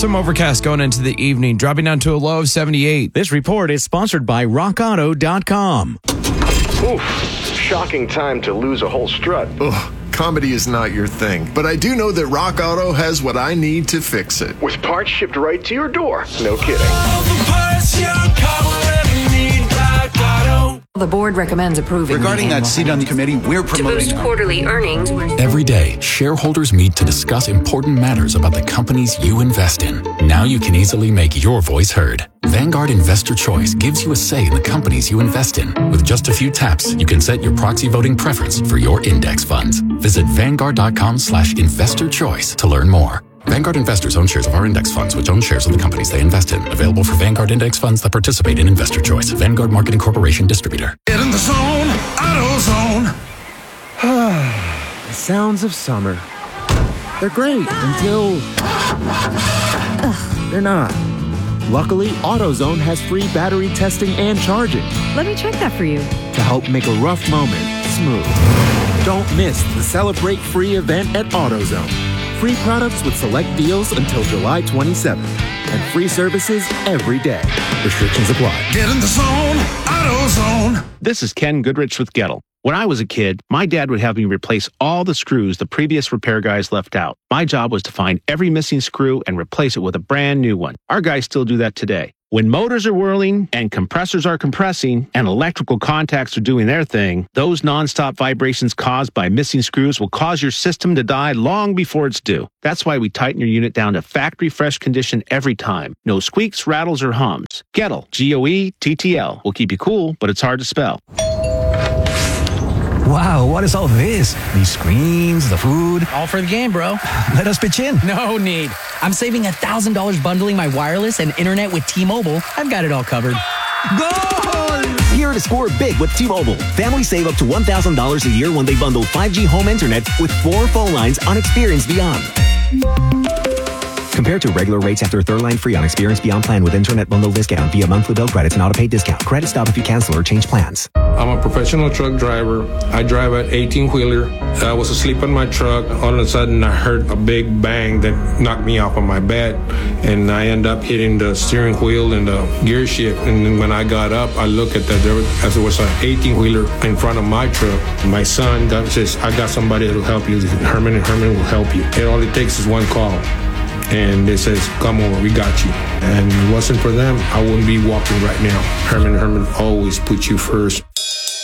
Some overcast going into the evening, dropping down to a low of 78. This report is sponsored by RockAuto.com. Oof, shocking time to lose a whole strut. Ugh, comedy is not your thing, but I do know that Rock Auto has what I need to fix it. With parts shipped right to your door. No kidding. The board recommends approving. Regarding that seat on the committee, we're promoting to boost quarterly earnings. Every day, shareholders meet to discuss important matters about the companies you invest in. Now you can easily make your voice heard. Vanguard Investor Choice gives you a say in the companies you invest in. With just a few taps, you can set your proxy voting preference for your index funds. Visit Vanguard.com/investorchoice to learn more. Vanguard investors own shares of our index funds, which own shares of the companies they invest in. Available for Vanguard index funds that participate in Investor Choice. Vanguard Marketing Corporation distributor. Get in the zone, AutoZone. The sounds of summer. They're great until they're not. Luckily, AutoZone has free battery testing and charging. Let me check that for you. To help make a rough moment smooth. Don't miss the Celebrate Free event at AutoZone. Free products with select deals until July 27th. And free services every day. Restrictions apply. Get in the zone, AutoZone. This is Ken Goodrich with Gettle. When I was a kid, my dad would have me replace all the screws the previous repair guys left out. My job was to find every missing screw and replace it with a brand new one. Our guys still do that today. When motors are whirling and compressors are compressing and electrical contacts are doing their thing, those nonstop vibrations caused by missing screws will cause your system to die long before it's due. That's why we tighten your unit down to factory fresh condition every time. No squeaks, rattles, or hums. Gettle, Goettl, will keep you cool, but it's hard to spell. Wow, what is all this? These screens, the food. All for the game, bro. Let us pitch in. No need. I'm saving $1,000 bundling my wireless and internet with T-Mobile. I've got it all covered. Goal! Here to score big with T-Mobile. Families save up to $1,000 a year when they bundle 5G home internet with 4 phone lines on Experience Beyond. Compared to regular rates after a third line free on Experience Beyond plan with internet bundle discount via monthly bill credits and auto-pay discount. Credit stop if you cancel or change plans. I'm a professional truck driver. I drive an 18-wheeler. I was asleep in my truck. All of a sudden, I heard a big bang that knocked me off of my bed, and I ended up hitting the steering wheel and the gear shift. And then when I got up, I looked at that. There was an 18-wheeler in front of my truck. My son says, "I got somebody that'll help you. Herman will help you." And all it takes is one call. And they says, "Come over, we got you." And if it wasn't for them, I wouldn't be walking right now. Herman always puts you first.